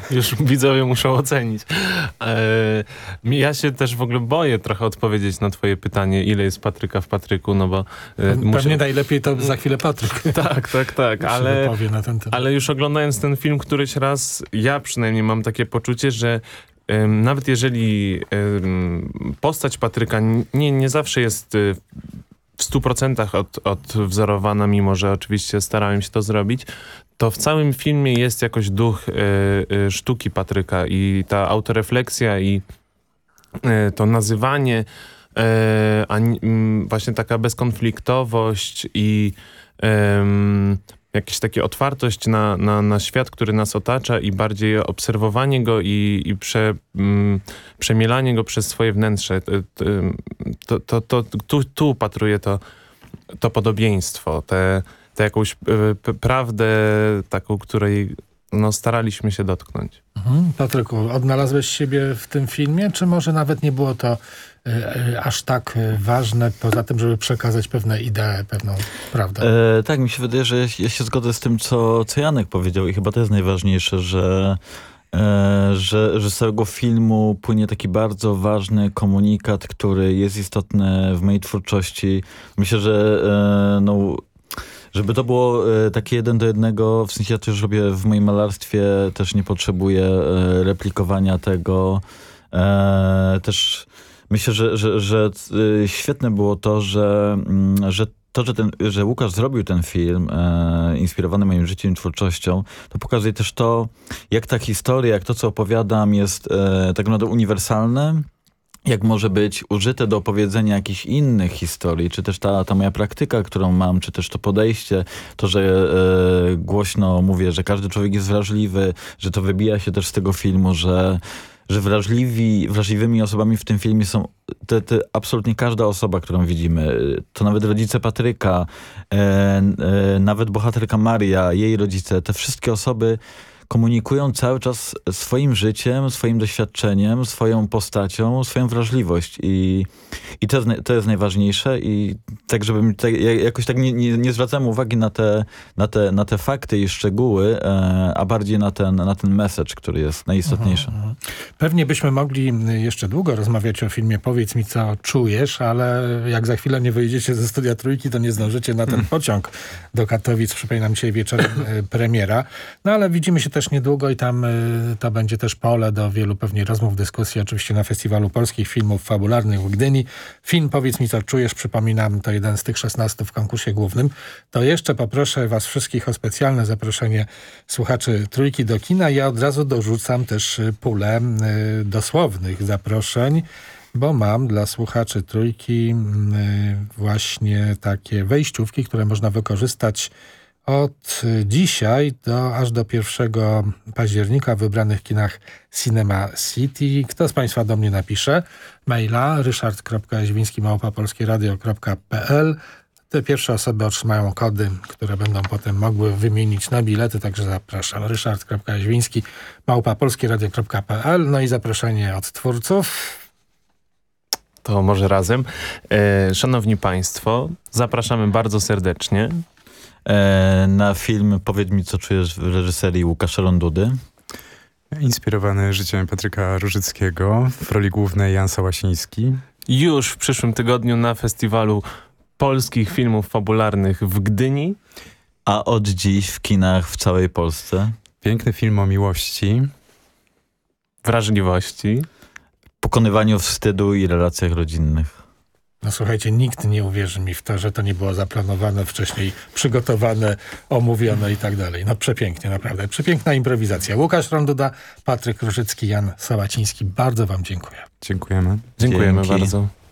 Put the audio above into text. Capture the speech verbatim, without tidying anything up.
Już widzowie muszą ocenić. E, ja się też w ogóle boję trochę odpowiedzieć na twoje pytanie, ile jest Patryka w Patryku, no bo... E, Pewnie muszę... najlepiej to za chwilę Patryk. Tak, tak, tak, ale, na ten temat. ale już oglądając ten film któryś raz, ja przynajmniej mam takie poczucie, że um, nawet jeżeli um, postać Patryka nie, nie zawsze jest y, w stu procentach od, odwzorowana, mimo że oczywiście starałem się to zrobić, to w całym filmie jest jakoś duch y, y, sztuki Patryka i ta autorefleksja i y, to nazywanie, y, a, y, właśnie taka bezkonfliktowość i y, jakaś taka otwartość na, na, na świat, który nas otacza i bardziej obserwowanie go i, i prze, mm, przemielanie go przez swoje wnętrze. To, to, to, to, tu, tu upatruję to, to podobieństwo, tę te, jakąś y, prawdę taką, której no, staraliśmy się dotknąć. Mhm. Patryku, odnalazłeś siebie w tym filmie, czy może nawet nie było to y, y, aż tak y, ważne, poza tym, żeby przekazać pewne idee, pewną prawdę? E, tak, mi się wydaje, że ja, ja się zgodzę z tym, co, co Janek powiedział i chyba to jest najważniejsze, że, e, że, że z całego filmu płynie taki bardzo ważny komunikat, który jest istotny w mojej twórczości. Myślę, że e, no, żeby to było e, takie jeden do jednego, w sensie ja też robię w moim malarstwie, też nie potrzebuję e, replikowania tego. E, też myślę, że, że, że e, świetne było to, że, m, że to, że, ten, że Łukasz zrobił ten film e, inspirowany moim życiem i twórczością, to pokazuje też to, jak ta historia, jak to, co opowiadam, jest e, tak naprawdę uniwersalne, jak może być użyte do opowiedzenia jakichś innych historii, czy też ta, ta moja praktyka, którą mam, czy też to podejście, to, że e, głośno mówię, że każdy człowiek jest wrażliwy, że to wybija się też z tego filmu, że, że wrażliwi, wrażliwymi osobami w tym filmie są te, te, absolutnie każda osoba, którą widzimy. To nawet rodzice Patryka, e, e, nawet bohaterka Maria, jej rodzice, te wszystkie osoby komunikują cały czas swoim życiem, swoim doświadczeniem, swoją postacią, swoją wrażliwość i, i to, jest, to jest najważniejsze i tak, żebym tak, jakoś tak nie, nie, nie zwracam uwagi na te, na, te, na te fakty i szczegóły, e, a bardziej na ten, na ten message, który jest najistotniejszy. Mhm. Pewnie byśmy mogli jeszcze długo rozmawiać o filmie Powiedz mi, co czujesz, ale jak za chwilę nie wyjdziecie ze Studia Trójki, to nie zdążycie na ten pociąg do Katowic. Przypominam, dzisiaj wieczorem premiera. No ale widzimy się też niedługo i tam y, to będzie też pole do wielu pewnie rozmów, dyskusji, oczywiście na Festiwalu Polskich Filmów Fabularnych w Gdyni. Film Powiedz mi, co czujesz, przypominam, to jeden z tych szesnastu w konkursie głównym. To jeszcze poproszę was wszystkich o specjalne zaproszenie słuchaczy Trójki do kina. Ja od razu dorzucam też pulę y, dosłownych zaproszeń, bo mam dla słuchaczy Trójki y, właśnie takie wejściówki, które można wykorzystać od dzisiaj do, aż do pierwszego października w wybranych kinach Cinema City. Kto z państwa do mnie napisze? Maila ryszard kropka jaźwiński małpa polskie radio kropka p l. Te pierwsze osoby otrzymają kody, które będą potem mogły wymienić na bilety, także zapraszam. ryszard kropka jaźwiński małpa polskie radio kropka p l. No i zaproszenie od twórców. To może razem. E, szanowni państwo, zapraszamy bardzo serdecznie na film Powiedz mi, co czujesz w reżyserii Łukasza Rondudy. Inspirowany życiem Patryka Różyckiego, w roli głównej Jan Sałasiński. Już w przyszłym tygodniu na Festiwalu Polskich Filmów Fabularnych w Gdyni. A od dziś w kinach w całej Polsce. Piękny film o miłości. Wrażliwości. Pokonywaniu wstydu i relacjach rodzinnych. No słuchajcie, nikt nie uwierzy mi w to, że to nie było zaplanowane, wcześniej przygotowane, omówione i tak dalej. No przepięknie, naprawdę. Przepiękna improwizacja. Łukasz Ronduda, Patryk Różycki, Jan Sałaciński. Bardzo wam dziękuję. Dziękujemy. Dziękujemy Dzięki. bardzo.